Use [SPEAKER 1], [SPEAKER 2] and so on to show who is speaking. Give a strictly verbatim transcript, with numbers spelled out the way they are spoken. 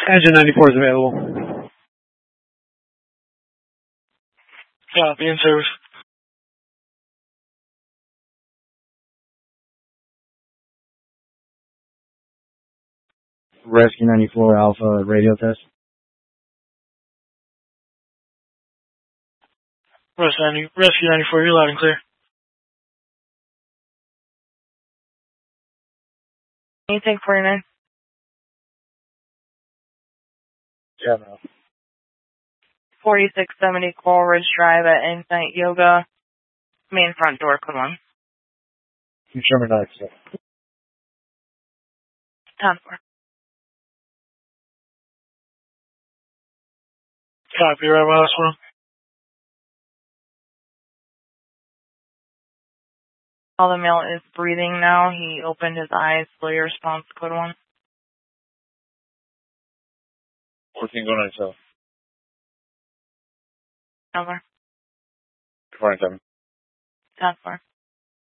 [SPEAKER 1] Engine ninety-four is available.
[SPEAKER 2] Copy, in service.
[SPEAKER 3] Rescue ninety-four Alpha radio test.
[SPEAKER 2] Rescue ninety-four, you're loud and clear.
[SPEAKER 4] Anything forty-nine?
[SPEAKER 3] Yeah, no.
[SPEAKER 4] forty-six seventy Coral Ridge Drive at Ignite Yoga. Main front door, code one.
[SPEAKER 3] Sherman nine six.
[SPEAKER 4] ten four.
[SPEAKER 2] Copy, right by last one.
[SPEAKER 4] All the male is breathing now. He opened his eyes. Slowly response, code one.
[SPEAKER 3] fourteen going ninety-seven.
[SPEAKER 4] Number.
[SPEAKER 3] twenty-seven.
[SPEAKER 4] ten four.